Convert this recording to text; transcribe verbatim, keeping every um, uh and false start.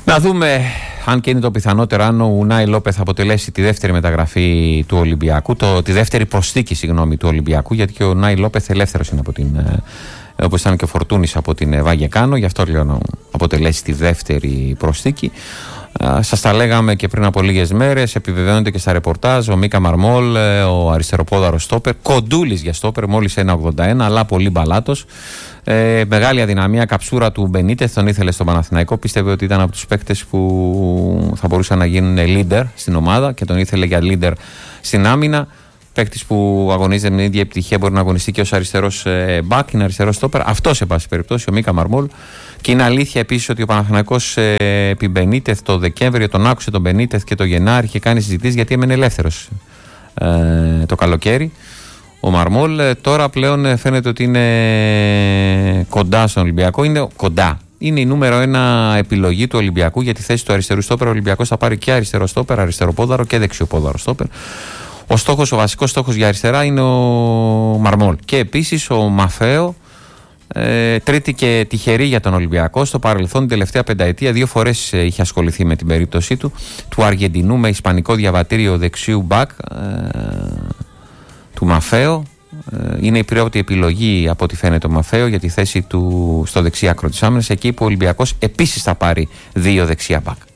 Να δούμε αν και είναι το πιθανότερο αν ο Ουνάι Λόπεθ αποτελέσει τη δεύτερη μεταγραφή του Ολυμπιακού, το, τη δεύτερη προσθήκη συγγνώμη, του Ολυμπιακού, γιατί και ο Ουνάι Λόπεθ ελεύθερος είναι από την, όπως ήταν και ο Φορτούνης από την Βαγεκάνο, γι' αυτό λέω να αποτελέσει τη δεύτερη προσθήκη. Σας τα λέγαμε και πριν από λίγες μέρες, επιβεβαιώνεται και στα ρεπορτάζ ο Μίκα Μαρμόλ, ο αριστεροπόδαρος στόπερ, κοντούλης για στόπερ, μόλις ένα ογδόντα ένα, αλλά πολύ μπαλάτος. Ε, μεγάλη αδυναμία, καψούρα του Μπενίτεθ, τον ήθελε στο Παναθηναϊκό. Πίστευε ότι ήταν από τους παίκτες που θα μπορούσαν να γίνουν leader στην ομάδα και τον ήθελε για leader στην άμυνα. Παίκτης που αγωνίζεται με την ίδια επιτυχία, μπορεί να αγωνιστεί και ως αριστερός μπακ, είναι αριστερός στόπερ. Αυτό σε πάση περιπτώσει ο Μίκα Μαρμόλ. Και είναι αλήθεια επίσης ότι ο Παναθηναϊκός ε, επί Μπενίτεθ το Δεκέμβριο τον άκουσε τον Μπενίτεθ και το Γενάρη και κάνει συζητήσεις γιατί έμενε ελεύθερος ε, το καλοκαίρι. Ο Μαρμόλ ε, τώρα πλέον φαίνεται ότι είναι κοντά στον Ολυμπιακό. Είναι κοντά. Είναι η νούμερο ένα επιλογή του Ολυμπιακού για τη θέση του αριστερού στόπερ. Ο Ολυμπιακός θα πάρει και αριστερό στόπερ, αριστεροπόδαρο και δεξιοπόδαρο στόπερ. Ο στόχος, ο βασικός στόχος για αριστερά είναι ο Μαρμόλ. Και επίσης ο Μαφαίο, ε, τρίτη και τυχερή για τον Ολυμπιακό. Στο παρελθόν, την τελευταία πενταετία, δύο φορές ε, είχε ασχοληθεί με την περίπτωσή του, του Αργεντινού με ισπανικό διαβατήριο δεξιού μπακ, ε, του Μαφαίο. Ε, είναι η πρώτη επιλογή από ό,τι φαίνεται ο Μαφαίο για τη θέση του στο δεξί άκρο της άμυνας, εκεί που ο Ολυμπιακός επίσης θα πάρει δύο δεξιά μπακ.